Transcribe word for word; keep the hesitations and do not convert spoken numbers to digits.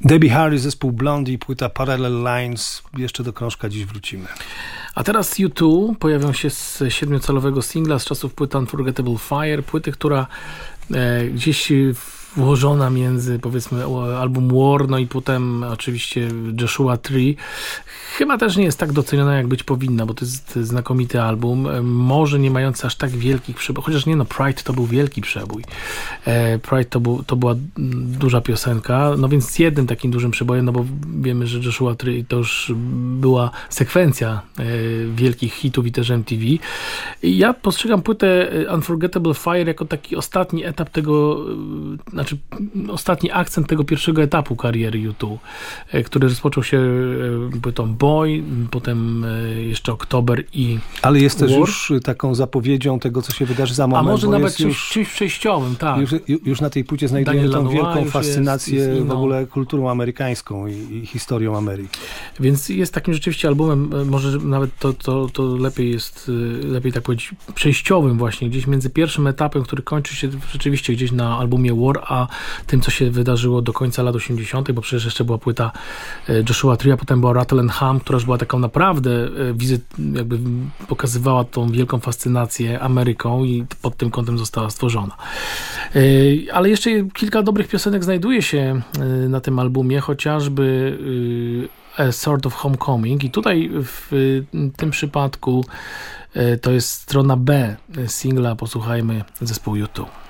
Debbie Harry, zespół Blondie, płyta Parallel Lines. Jeszcze do krążka dziś wrócimy. A teraz U dwa pojawią się z siedmiocalowego singla z czasów płyty Unforgettable Fire, płyty, która e, gdzieś włożona między, powiedzmy, album War, no i potem oczywiście Joshua Tree. Chyba też nie jest tak doceniona, jak być powinna, bo to jest znakomity album. Może nie mający aż tak wielkich przebój, chociaż nie, no Pride to był wielki przebój. Pride to, był, to była duża piosenka, no więc z jednym takim dużym przebojem, no bo wiemy, że Joshua Tree to już była sekwencja wielkich hitów i też M T V. I ja postrzegam płytę Unforgettable Fire jako taki ostatni etap tego, znaczy ostatni akcent tego pierwszego etapu kariery U dwa, który rozpoczął się płytą Boy, potem jeszcze Oktober i Ale jest War. też już taką zapowiedzią tego, co się wydarzy za moment. A może nawet czymś, już... czymś przejściowym, tak. Już, już na tej płycie znajdujemy tą wielką fascynację jest, jest, w ogóle kulturą amerykańską i, i historią Ameryki. Więc jest takim rzeczywiście albumem, może nawet to, to, to lepiej jest, lepiej tak powiedzieć, przejściowym właśnie, gdzieś między pierwszym etapem, który kończy się rzeczywiście gdzieś na albumie War, a tym, co się wydarzyło do końca lat osiemdziesiątych, bo przecież jeszcze była płyta Joshua Tree, a potem była Rattle and Hum, która już była taką naprawdę wizyt, jakby pokazywała tą wielką fascynację Ameryką i pod tym kątem została stworzona. Ale jeszcze kilka dobrych piosenek znajduje się na tym albumie, chociażby A Sort of Homecoming i tutaj w tym przypadku to jest strona B singla, posłuchajmy zespołu U dwa.